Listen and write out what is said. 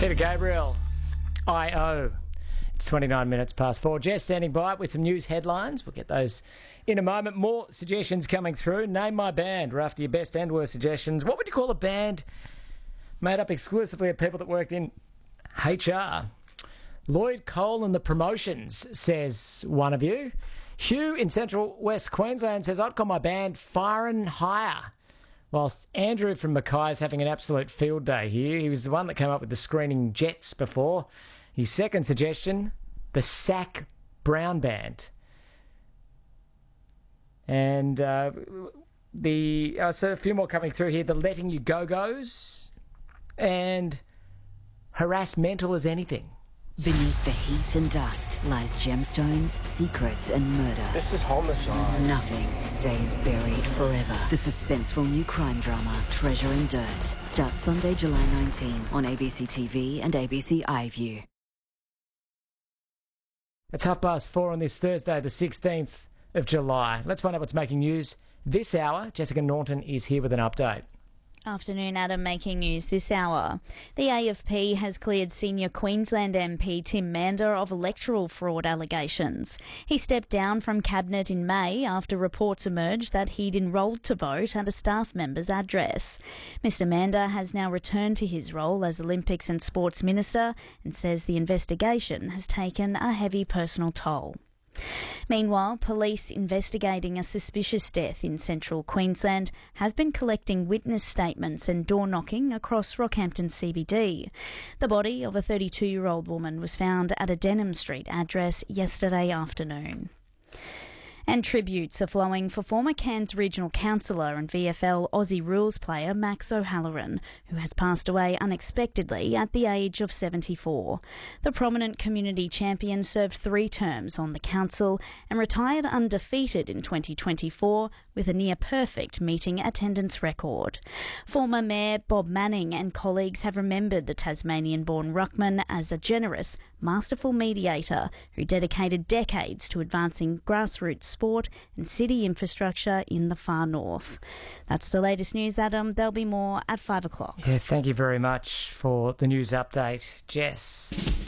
Peter Gabriel, I.O. It's 29 minutes past 4. Jess standing by with some news headlines. We'll get those in a moment. More suggestions coming through. Name my band. We're after your best and worst suggestions. What would you call a band made up exclusively of people that worked in HR? Lloyd Cole and the Promotions, says one of you. Hugh in Central West Queensland says, I'd call my band Fire and Hire. Whilst Andrew from Mackay is having an absolute field day here. He was the one that came up with the Screening Jets before. His second suggestion, the Sack Brown Band. And so a few more coming through here. The Letting You Go-Go's and Harass Mental as Anything. Beneath the heat and dust lies gemstones, secrets and murder. This is homicide. Nothing stays buried forever. The suspenseful new crime drama, Treasure and Dirt, starts Sunday, July 19 on ABC TV and ABC iView. It's 4:30 on this Thursday, the 16th of July. Let's find out what's making news this hour. Jessica Norton is here with an update. Afternoon, Adam. Making news this hour. The AFP has cleared senior Queensland MP Tim Mander of electoral fraud allegations. He stepped down from Cabinet in May after reports emerged that he'd enrolled to vote at a staff member's address. Mr Mander has now returned to his role as Olympics and Sports Minister and says the investigation has taken a heavy personal toll. Meanwhile, police investigating a suspicious death in central Queensland have been collecting witness statements and door-knocking across Rockhampton CBD. The body of a 32-year-old woman was found at a Denham Street address yesterday afternoon. And tributes are flowing for former Cairns Regional Councillor and VFL Aussie Rules player Max O'Halloran, who has passed away unexpectedly at the age of 74. The prominent community champion served 3 terms on the council and retired undefeated in 2024 with a near-perfect meeting attendance record. Former Mayor Bob Manning and colleagues have remembered the Tasmanian-born ruckman as a generous, masterful mediator who dedicated decades to advancing grassroots sport and city infrastructure in the far north. That's the latest news, Adam. There'll be more at 5 o'clock. Yeah, thank you very much for the news update, Jess.